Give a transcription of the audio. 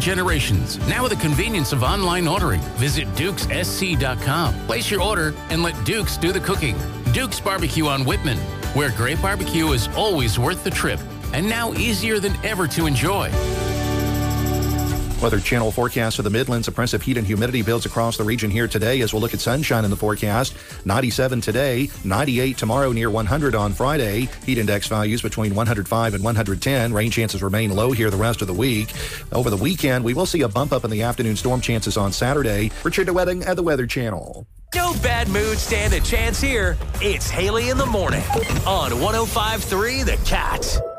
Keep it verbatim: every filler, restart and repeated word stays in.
generations, now with the convenience of online ordering. Visit Dukes S C dot com. Place your order and let Dukes do the cooking. Dukes Barbecue on Whitman, where great barbecue is always worth the trip and now easier than ever to enjoy. Weather Channel forecast for the Midlands. Oppressive heat and humidity builds across the region here today as we'll look at sunshine in the forecast. ninety-seven today, ninety-eight tomorrow, near one hundred on Friday. Heat index values between one hundred five and one hundred ten. Rain chances remain low here the rest of the week. Over the weekend, we will see a bump up in the afternoon storm chances on Saturday. Richard DeWetting at the Weather Channel. No bad mood stand a chance here. It's Haley in the Morning on one oh five point three The Cat.